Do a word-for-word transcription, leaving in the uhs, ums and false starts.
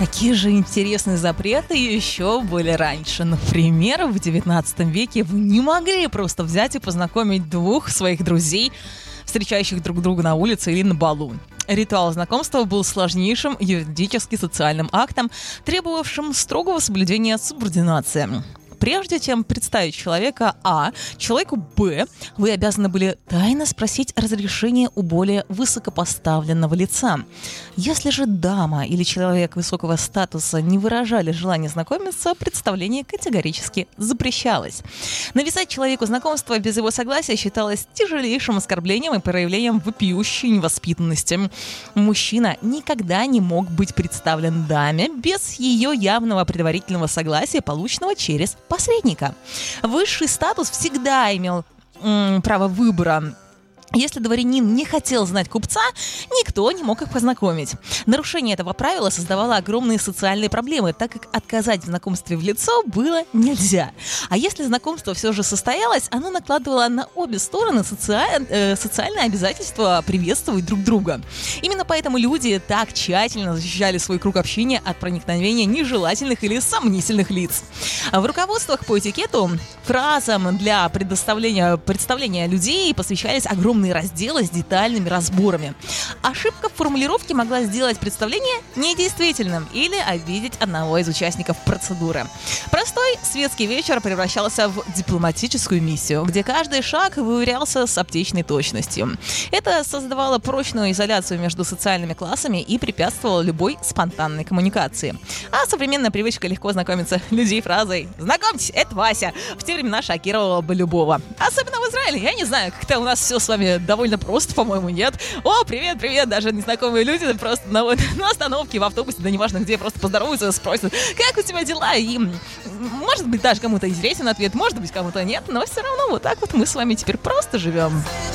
Какие же интересные запреты еще были раньше. Например, в девятнадцатом веке вы не могли просто взять и познакомить двух своих друзей, встречающих друг друга на улице или на балу. Ритуал знакомства был сложнейшим юридически-социальным актом, требовавшим строгого соблюдения субординации. Прежде чем представить человека А человеку Б, вы обязаны были тайно спросить разрешение у более высокопоставленного лица. Если же дама или человек высокого статуса не выражали желания знакомиться, представление категорически запрещалось. Навязать человеку знакомство без его согласия считалось тяжелейшим оскорблением и проявлением вопиющей невоспитанности. Мужчина никогда не мог быть представлен даме без ее явного предварительного согласия, полученного через посредника. Высший статус всегда имел м, право выбора. Если дворянин не хотел знать купца, никто не мог их познакомить. Нарушение этого правила создавало огромные социальные проблемы, так как отказать в знакомстве в лицо было нельзя. А если знакомство все же состоялось, оно накладывало на обе стороны социаль... э, социальное обязательство приветствовать друг друга. Именно поэтому люди так тщательно защищали свой круг общения от проникновения нежелательных или сомнительных лиц. В руководствах по этикету фразам для предоставления представления людей посвящались огромные разделы с детальными разборами. Ошибка в формулировке могла сделать представление недействительным или обидеть одного из участников процедуры. Простой светский вечер превращался в дипломатическую миссию, где каждый шаг выверялся с аптечной точностью. Это создавало прочную изоляцию между социальными классами и препятствовало любой спонтанной коммуникации. А современная привычка легко знакомиться людей фразой «Знакомьтесь, это Вася» в те времена шокировала бы любого. Особенно в Израиле. Я не знаю, как-то у нас все с вами довольно просто, по-моему, нет. О, привет, привет, даже незнакомые люди просто на, на остановке, в автобусе, да неважно где, просто поздороваются, спросят, как у тебя дела? И может быть даже кому-то интересен ответ, может быть кому-то нет, но все равно вот так вот мы с вами теперь просто живем.